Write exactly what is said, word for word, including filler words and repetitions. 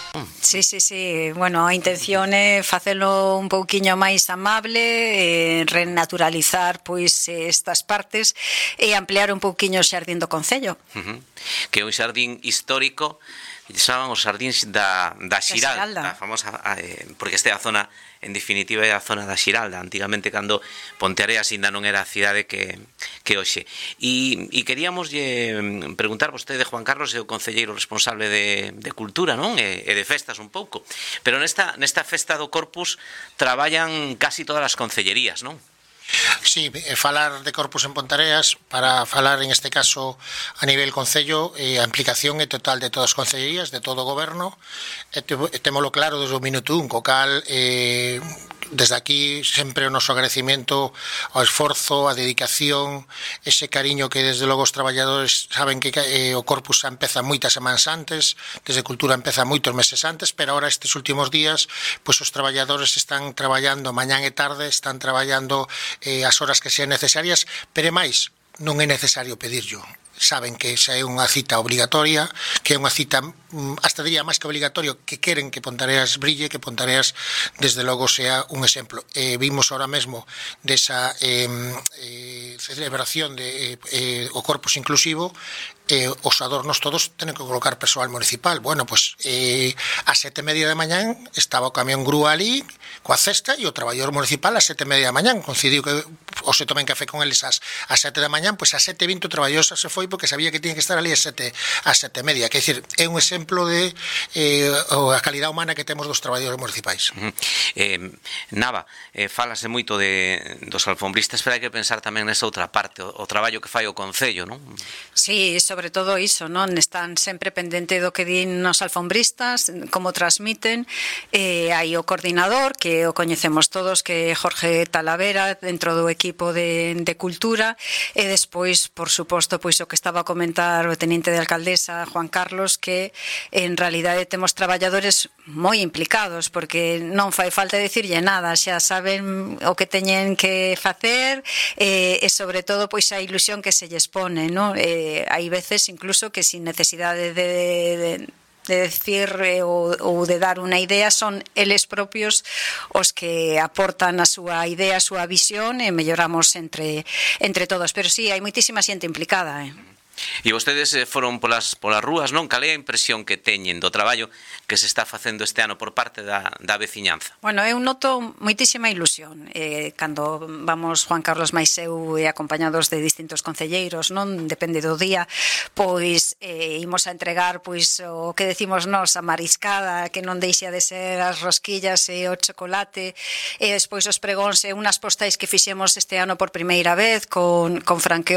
Sí, sí, sí. Bueno, a intención é facelo un pouquiño máis amable, eh, renaturalizar pois estas partes e ampliar un pouquiño o xardín do concello. Uh-huh. Que é un xardín histórico, chaman os xardíns da, da Xiralda, Xiralda. a famosa, eh, porque esta é a zona, en definitiva, é a zona da Xiralda. Antigamente, cando Ponteareas ainda non era a cidade que, que hoxe. E, e queríamos lle preguntar, vostede, Juan Carlos, é o concelleiro responsable de, de cultura, non? E, e de festas un pouco. Pero nesta, nesta festa do Corpus traballan casi todas as concellerías, non? Sí, falar de Corpus en Ponteareas, para falar en este caso a nivel concello, eh, a implicación é total de todas as concellerías, de todo o goberno, e témolo claro desde o minuto un, co cal eh, desde aquí sempre o noso agradecimento ao esforzo, a dedicación, ese cariño que desde logo os traballadores saben que eh, o Corpus empeza moitas semanas antes, desde Cultura empeza moitos meses antes, pero ahora estes últimos días pois os traballadores están traballando mañán e tarde, están traballando eh, as horas que sean necesarias, pero é máis, non é necesario pedirlo. Saben que esa é unha cita obligatoria, que é unha cita, hasta diría máis que obligatorio, que queren que Ponteareas brille, que Ponteareas desde logo sea un exemplo. Eh, vimos ahora mesmo desa eh, eh, celebración de eh, o Corpus Inclusivo, eh, os adornos todos tenen que colocar persoal municipal. Bueno, pois eh, a sete e media de mañán estaba o camión grúa ali coa cesta e o traballador municipal a sete e media de mañán coincidiu que o se tomen café con eles as, as sete da mañán, pois a sete e vinte o traballador xa se foi porque sabía que tiña que estar ali a sete a sete e media. Quer dizer, é un exemplo de eh, a calidad humana que temos dos traballadores municipais. Uh-huh. eh, Nava, eh, falase moito de, dos alfombristas, pero hai que pensar tamén nesa outra parte, o, o traballo que fai o Concello, non? Sí, sobre todo iso, non? Están sempre pendente do que din os alfombristas, como transmiten, eh, hai o coordinador, que o coñecemos todos, que é Jorge Talavera, dentro do equipo de, de Cultura, e despois, por suposto, pois o que estaba a comentar o teniente de alcaldesa, Juan Carlos, que en realidade temos traballadores moi implicados, porque non fai falta dicirlle nada, xa saben o que teñen que facer, eh, e sobre todo pois a ilusión que se lles pone, non? Eh, hai veces incluso que sin necesidade de, de de decir eh, ou, ou de dar unha idea, son eles propios os que aportan a súa idea, a súa visión e melloramos entre, entre todos. Pero sí, hai moitísima xente implicada, eh? E vostedes foron polas, polas rúas, non? Cal é a impresión que teñen do traballo que se está facendo este ano por parte da, da veciñanza? Bueno, eu noto moitísima ilusión eh, cando vamos Juan Carlos máis eu e acompañados de distintos concelleiros, non? Depende do día, pois eh, imos a entregar pois o que decimos nós, a mariscada, que non deixa de ser as rosquillas e o chocolate, e despois os pregóns e unhas postais que fixemos este ano por primeira vez con, con franqueo